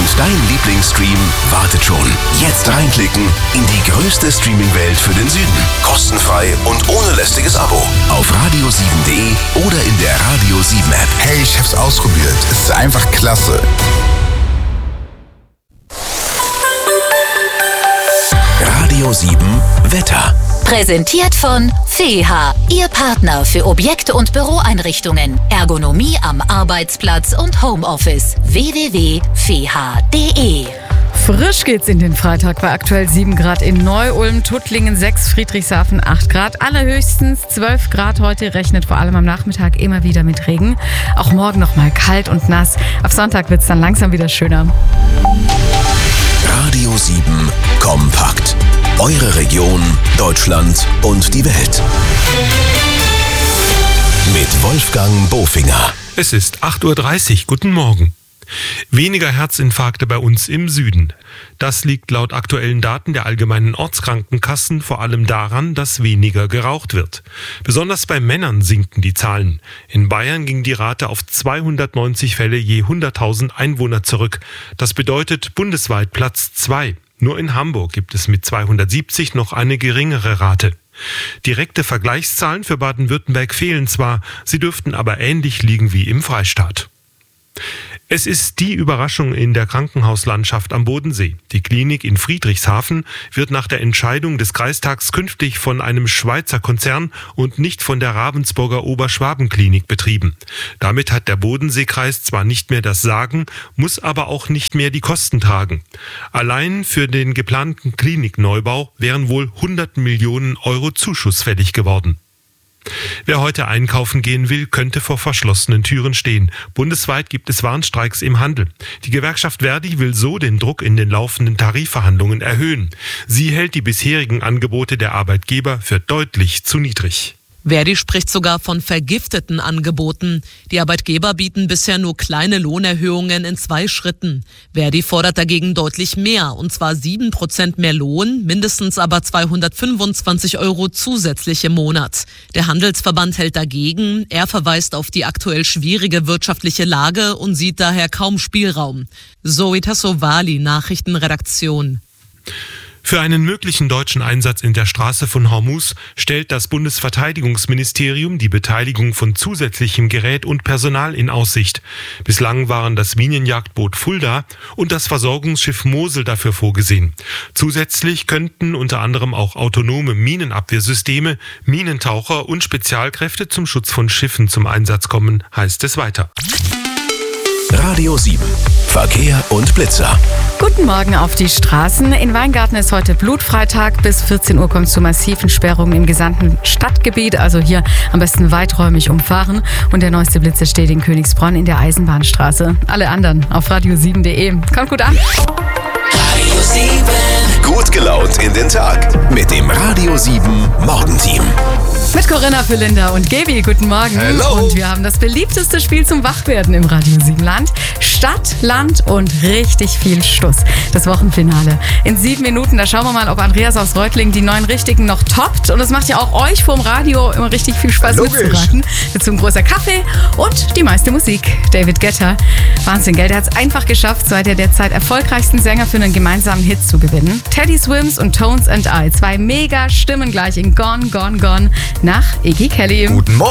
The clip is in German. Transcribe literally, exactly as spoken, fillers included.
dein Lieblingsstream wartet schon. Jetzt reinklicken in die größte Streaming-Welt für den Süden. Kostenfrei und ohne lästiges Abo. Auf radio sieben punkt de oder in der Radio sieben App. Hey, ich hab's ausprobiert. Es ist einfach klasse. Radio sieben Wetter. Präsentiert von Feha, Ihr Partner für Objekte und Büroeinrichtungen. Ergonomie am Arbeitsplatz und Homeoffice. w w w punkt feha punkt de. Frisch geht's in den Freitag bei aktuell sieben Grad in Neu-Ulm, Tuttlingen sechs, Friedrichshafen acht Grad. Allerhöchstens zwölf Grad heute, rechnet vor allem am Nachmittag immer wieder mit Regen. Auch morgen noch mal kalt und nass. Ab Sonntag wird's dann langsam wieder schöner. Radio sieben Kompakt. Eure Region, Deutschland und die Welt. Mit Wolfgang Bofinger. Es ist acht Uhr dreißig. Guten Morgen. Weniger Herzinfarkte bei uns im Süden. Das liegt laut aktuellen Daten der allgemeinen Ortskrankenkassen vor allem daran, dass weniger geraucht wird. Besonders bei Männern sinken die Zahlen. In Bayern ging die Rate auf zweihundertneunzig Fälle je hunderttausend Einwohner zurück. Das bedeutet bundesweit Platz zwei. Nur in Hamburg gibt es mit zweihundertsiebzig noch eine geringere Rate. Direkte Vergleichszahlen für Baden-Württemberg fehlen zwar, sie dürften aber ähnlich liegen wie im Freistaat. Es ist die Überraschung in der Krankenhauslandschaft am Bodensee. Die Klinik in Friedrichshafen wird nach der Entscheidung des Kreistags künftig von einem Schweizer Konzern und nicht von der Ravensburger Oberschwaben-Klinik betrieben. Damit hat der Bodenseekreis zwar nicht mehr das Sagen, muss aber auch nicht mehr die Kosten tragen. Allein für den geplanten Klinikneubau wären wohl hundert Millionen Euro Zuschuss fällig geworden. Wer heute einkaufen gehen will, könnte vor verschlossenen Türen stehen. Bundesweit gibt es Warnstreiks im Handel. Die Gewerkschaft Verdi will so den Druck in den laufenden Tarifverhandlungen erhöhen. Sie hält die bisherigen Angebote der Arbeitgeber für deutlich zu niedrig. Verdi spricht sogar von vergifteten Angeboten. Die Arbeitgeber bieten bisher nur kleine Lohnerhöhungen in zwei Schritten. Verdi fordert dagegen deutlich mehr, und zwar sieben Prozent mehr Lohn, mindestens aber zweihundertfünfundzwanzig Euro zusätzlich im Monat. Der Handelsverband hält dagegen. Er verweist auf die aktuell schwierige wirtschaftliche Lage und sieht daher kaum Spielraum. Zoe Tassovali, Nachrichtenredaktion. Für einen möglichen deutschen Einsatz in der Straße von Hormuz stellt das Bundesverteidigungsministerium die Beteiligung von zusätzlichem Gerät und Personal in Aussicht. Bislang waren das Minenjagdboot Fulda und das Versorgungsschiff Mosel dafür vorgesehen. Zusätzlich könnten unter anderem auch autonome Minenabwehrsysteme, Minentaucher und Spezialkräfte zum Schutz von Schiffen zum Einsatz kommen, heißt es weiter. Radio sieben. Verkehr und Blitzer. Guten Morgen auf die Straßen. In Weingarten ist heute Blutfreitag. Bis vierzehn Uhr kommt es zu massiven Sperrungen im gesamten Stadtgebiet. Also hier am besten weiträumig umfahren. Und der neueste Blitzer steht in Königsbronn in der Eisenbahnstraße. Alle anderen auf radio sieben punkt de. Kommt gut an. Radio sieben. Gut gelaunt in den Tag mit dem Radio sieben Morgenteam. Mit Corinna, Philinda und Gaby. Guten Morgen. Hello. Und wir haben das beliebteste Spiel zum Wachwerden im Radio sieben Land. Stadt, Land und richtig viel Stuss. Das Wochenfinale. In sieben Minuten, da schauen wir mal, ob Andreas aus Reutlingen die neuen Richtigen noch toppt. Und es macht ja auch euch vorm Radio immer richtig viel Spaß Logisch. mitzuraten. Dazu ein großer Kaffee und die meiste Musik. David Guetta. Wahnsinn, gell? Der hat es einfach geschafft, zwei der derzeit erfolgreichsten Sänger für einen gemeinsamen Hit zu gewinnen. Teddy Swims und Tones and I. Zwei mega Stimmen gleich in Gone, Gone, Gone nach Iggy Kelly. Guten Morgen.